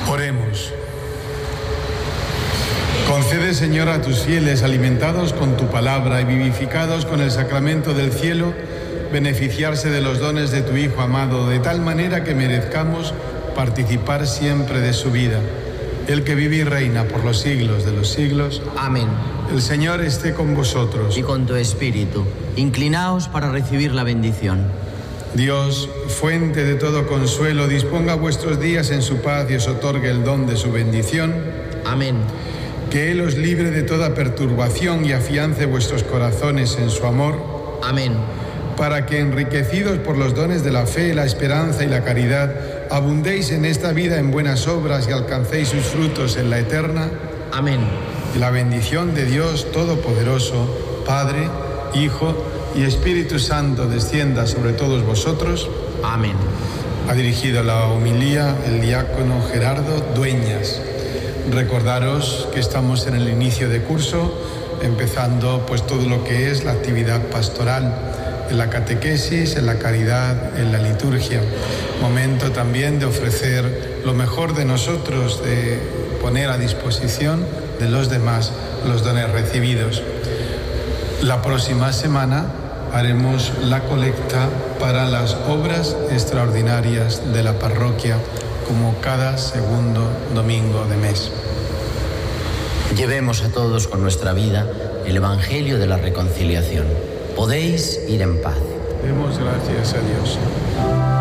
Oremos. Concede, Señor, a tus fieles, alimentados con tu palabra y vivificados con el sacramento del cielo, beneficiarse de los dones de tu Hijo amado, de tal manera que merezcamos participar siempre de su vida. El que vive y reina por los siglos de los siglos. Amén. El Señor esté con vosotros. Y con tu espíritu. Inclinaos para recibir la bendición. Dios, fuente de todo consuelo, disponga vuestros días en su paz y os otorgue el don de su bendición. Amén. Que Él os libre de toda perturbación y afiance vuestros corazones en su amor. Amén. Para que, enriquecidos por los dones de la fe, la esperanza y la caridad, abundéis en esta vida en buenas obras y alcancéis sus frutos en la eterna. Amén. Y la bendición de Dios Todopoderoso, Padre, Hijo y Espíritu Santo descienda sobre todos vosotros. Amén. Ha dirigido la homilía el diácono Gerardo Dueñas. Recordaros que estamos en el inicio de curso, empezando pues todo lo que es la actividad pastoral, en la catequesis, en la caridad, en la liturgia. Momento también de ofrecer lo mejor de nosotros, de poner a disposición de los demás los dones recibidos. La próxima semana haremos la colecta para las obras extraordinarias de la parroquia, como cada segundo domingo de mes. Llevemos a todos con nuestra vida el Evangelio de la Reconciliación. Podéis ir en paz. Demos gracias a Dios.